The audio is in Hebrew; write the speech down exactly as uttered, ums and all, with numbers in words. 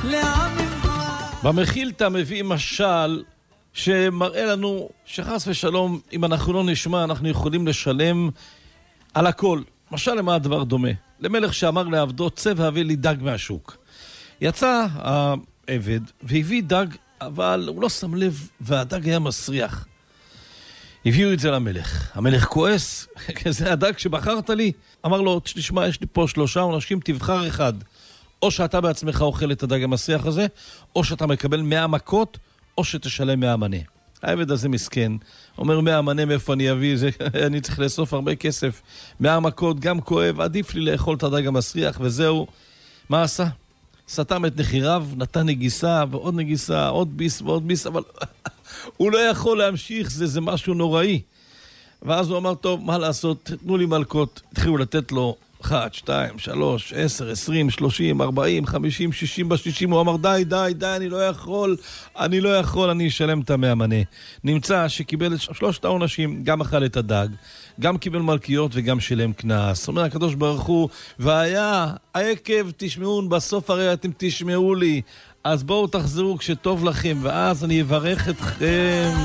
במחילתא מביא משל שמראה לנו שחס ושלום, אם אנחנו לא נשמע, אנחנו יכולים לשלם על הכל. משל למה הדבר דומה? למלך שאמר לעבדו, צא והביא לי דג מהשוק. יצא העבד והביא דג, אבל הוא לא שם לב והדג היה מסריח. הביאו את זה למלך. המלך כועס, זה הדג שבחרת לי. אמר לו, תשמע, יש לי פה שלושה אנשים, תבחר אחד. או שאתה בעצמך אוכל את הדג המסריח הזה, או שאתה מקבל מאה מכות, או שתשלם מאה מנה. העבד הזה מסכן, אומר מאה מנה מאיפה אני אביא, זה, אני צריך לאסוף הרבה כסף. מאה מכות, גם כואב, עדיף לי לאכול את הדג המסריח, וזהו. מה עשה? סתם את נחיריו, נתן נגיסה ועוד נגיסה, עוד ביס ועוד ביס, אבל הוא לא יכול להמשיך, זה, זה משהו נוראי. ואז הוא אמר, טוב, מה לעשות? תנו לי מלכות. התחילו לתת לו אחת, שתיים, שלוש, עשר, עשרים, שלושים, ארבעים, חמישים, שישים, בשישים. הוא אמר, די, די, די, אני לא יכול, אני לא יכול, אני אשלם את המאה מנה. נמצא שקיבל את שלושת העונשים, גם אכל את הדג, גם קיבל מלכיות וגם שילם קנס. אומר הקדוש ברוך הוא, והיה העקב תשמעון, בסוף הרי אתם תשמעו לי, אז בואו תחזרו כשטוב לכם, ואז אני אברך אתכם.